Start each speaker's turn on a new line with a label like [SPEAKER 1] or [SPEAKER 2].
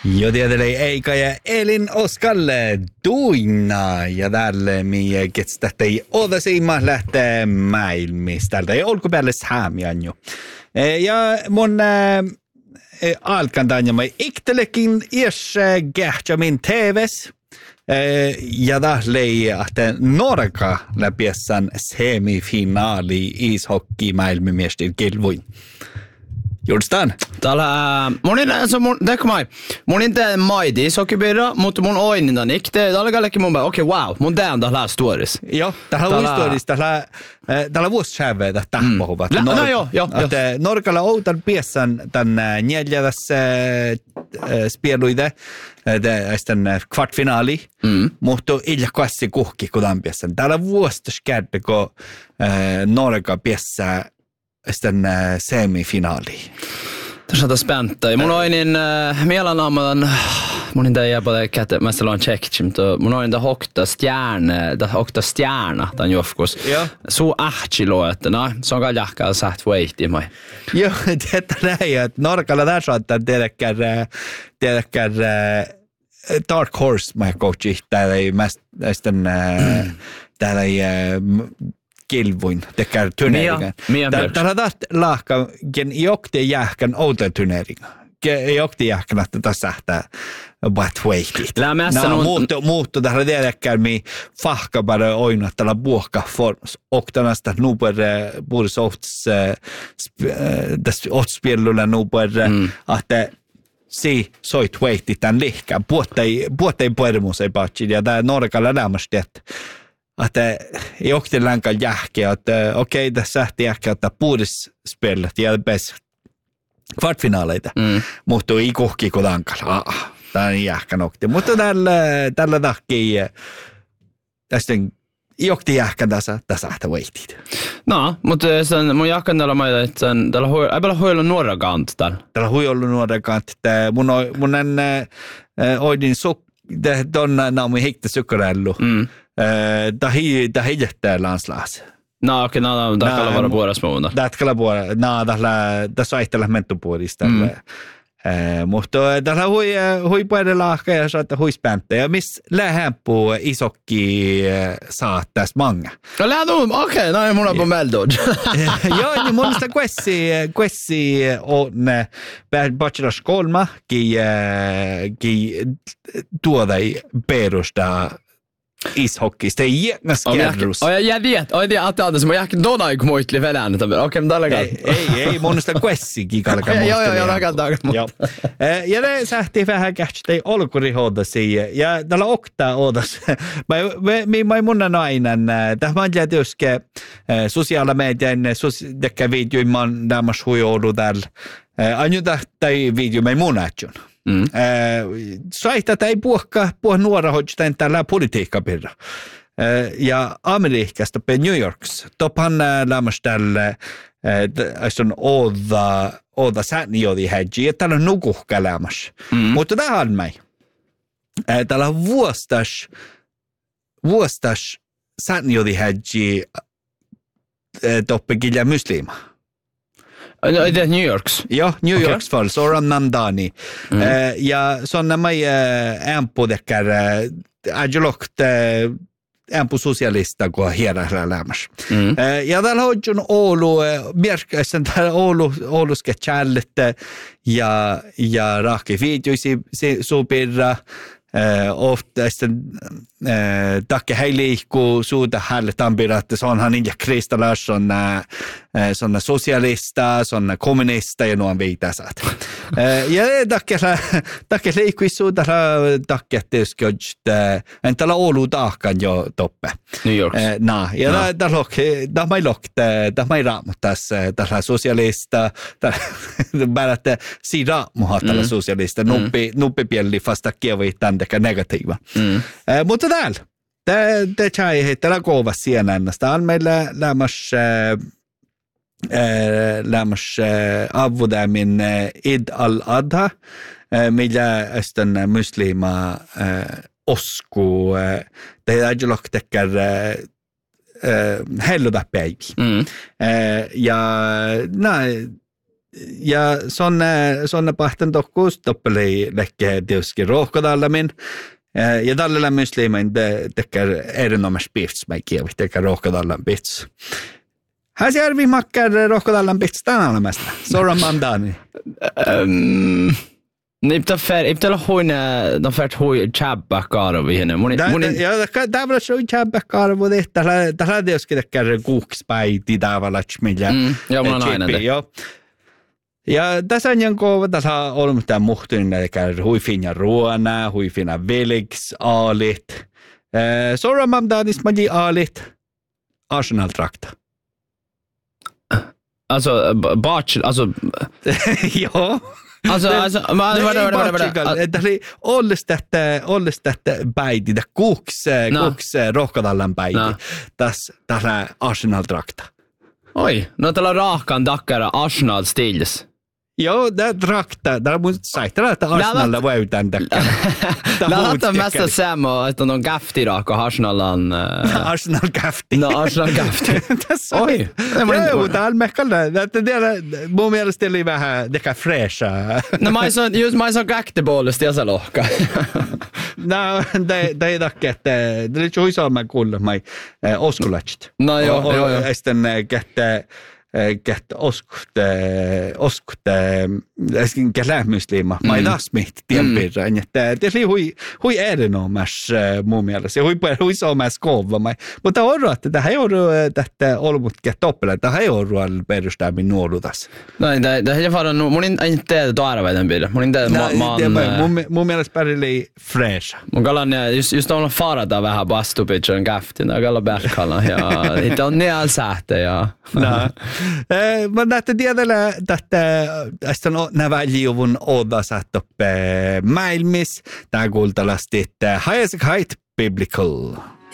[SPEAKER 1] Jo tiedättelee Eika ja Elin Oskalle tuina ja tälle mie ketstähtei odasiimma lähtee maailmista. Tältä ei olkupäälle hämiän jo. Ja mun alkan tänne mä iktelekin iäs kähtsämin TVs. Ja tällei, että Norka läpiessään semifinaali ishockey maailmanmiesten kilvoin. Jurstaan.
[SPEAKER 2] Täällä mun inte maidi ishockeypirra, mutta mun oininta nick. Täällä kaikki mun okei, wow, mun tää on täällä stories.
[SPEAKER 1] Joo, täällä on stories, täällä vuossävetä tahpohuvat.
[SPEAKER 2] No joo.
[SPEAKER 1] Norkalla outan piessan tän neljädässä spieluide, tämän kvartfinaali, mutta illa kassi kuhki kudan piessan. Täällä vuostas käydä, kun Norka piessä sitten semifinaali.
[SPEAKER 2] Tässä on späntä. Mun oinin mielenaamaan, mun inte jää på kätte, mä silloin tsekki, mutta mun oinin da hokta stjärna tämän jofkus. Så ähtsiloo, että se on kai jahkaa säht weighti mai.
[SPEAKER 1] Joo, tietää näin, että Norkalla tässä on tiedäkään Dark Horse, mä coachi, täällä ei täällä ei kilvuin, tekee turneringen. Täällä on lahka, ken jokti jähkän outa turneringen. Jokti jähkän, että tässä sähtää bat weightit. Muuttu täällä tiedäkään, mi fahka bara oina täällä buokka formas. Oktanasta nuper puhulis ohtspielulla nuper, että si soit weightit tämän lihkään. Puottei puermus ei patsi, ja tää Norkalla lämmästi, että jokti länkan jähkeä, että okei, tässä sähti jähkeä, että puhulispellet ja bäst kvartfinaaleita. Mutta ei kuhki kodankalla. Tämä on jähkä nokti. Mutta tällä takia tästä jokti jähkä tässä sähtä weightit.
[SPEAKER 2] No, mutta mun jähkän täällä maita, että täällä ei paljon huilu nuora kant täällä.
[SPEAKER 1] Täällä huilu nuora kant. Mun en oidin tuon naami hikta sukkarellu. Det hiljättää landslags.
[SPEAKER 2] No okei, det kan vara puoras muuta.
[SPEAKER 1] Det kan vara, tässä ei tällä mentopuolista. Mutta täällä hui puolella ja saattaa hui späntä. Ja missä lähempuu isokki saat tässä manga.
[SPEAKER 2] No lähdetään, okei, no ei mun on meldod.
[SPEAKER 1] Joo, niin mun mielestä kuessi on bachelors kolma, ki tuoda perusta ishockeysta ei jäknäs kerrus.
[SPEAKER 2] Jag vet att det jag då då kommer ut lite väl okej, men där
[SPEAKER 1] ei monesta quessikin kalka musta.
[SPEAKER 2] Joo.
[SPEAKER 1] Ja ne sähti vähän kähtei olkurihodasi ja tällä oktaa odas. Mä mun nainen tämä jätyske sosiaalilla median dekkä videoiman damas huijoulu täällä. Ainoa tai video mä munatjon. Saita ei puhka nuora hoidstain tällä politiikkapirra. Ja Amerikasta pe New Yorks topan lämmäs tällä on oda sääniodi hädji ja tällä nukuhka lämmäs. Mutta tähän mä. Tällä vuostas sääniodi hädji toppekilja muslima.
[SPEAKER 2] Det är New Yorks.
[SPEAKER 1] Ja, New Yorks fall, Soran Nandani. Ja sådana mig ämpo dekar ajulokt ämpo socialista kun hierarkia lämmäs. Ja täällä on Oulu, mierkäisen täällä Ouluske challette ja rahki videoisi supirra. Ofta takke heiliikku suuta hälle tampira, että se onhan Inja Kristalars on sosialista, se on kommunista ja nuon viitäsät. Ja takke liikkui suuta takke tietysti, en tällä Oulu taakkaan jo toppe.
[SPEAKER 2] New York.
[SPEAKER 1] Ja tämä ei raamu tässä tällä sosialista, bara että si raamu tällä sosialista, nuppi pieli fasta kievi tänne negatiiva. Mutta täällä, tämä tjai heittää kova sienännästä. On meillä lämmäs avudämin Id al-Adha, millä sitten muslima osku, det ajulok tekär helluda päivi. Ja sonne pahten tokkuus toppeli lekke tietysti rohkodallamin. Ja tällä muslimin tekee erinomaisesti pihts, mä kievi tekee rohkodallan pihts. Häsjärvi makkar rohkodallan pihts tämän olemasta. Soran mandani.
[SPEAKER 2] Iptala huin de färt hui chabbakarvo henne.
[SPEAKER 1] Ja tavalla se on chabbakarvo tehtä. Tällä tietysti tekee kuukspäiti tavalla millä.
[SPEAKER 2] Ja mulla on aina.
[SPEAKER 1] Ja tässä on jonkun tässä on ollut mitään muhtuinen, eli hui finna ruona, hui finna veliks, aalit. Soran mandani smaji aalit. Arsenal-trakta.
[SPEAKER 2] Alltså,
[SPEAKER 1] Joo.
[SPEAKER 2] Alltså,
[SPEAKER 1] Tämä oli ollis tätä päiti, tämä kuuks rohkodallan päiti, tässä Arsenal-trakta.
[SPEAKER 2] Oi, no tällä on rahkan takkara Arsenal-stils.
[SPEAKER 1] Joo, tämä trakta, tämä on mun saittaa, että Arsenalilla voi tämän takkara.
[SPEAKER 2] Tämä on mest samma, että on käftirahko Arsenalan...
[SPEAKER 1] Arsenal-käfti.
[SPEAKER 2] No, Arsenal-käfti. Oi.
[SPEAKER 1] Joo, tämä on mehkalla. Mun mielestä oli vähän teka fresha.
[SPEAKER 2] No, mä oon käktipuolesta ja se lohka.
[SPEAKER 1] No, det är dock att det är ju så man kuulla mai oskulatsit.
[SPEAKER 2] No joo.
[SPEAKER 1] Sitten oskut äsken kelämyslima mai dasmit tiempirran että det oli hui erinomas mun mielestä hui somas kova mai mutta orro että tämä ei ole tätä olmut toppela tämä ei ole ruoalla perustamin nuolutas.
[SPEAKER 2] No det är bara mun inte det där den bilden. Mun inte
[SPEAKER 1] mun mielestä pärili fresh.
[SPEAKER 2] Mun kallan just on farata vähän bastupitchen käftinä kalla berkalla ja it on ne alsähte ja.
[SPEAKER 1] No. Mutta tiedellä tästä nämä väljuvun odasat maailmissa. Tämä kuultalasti, että haiset biblical.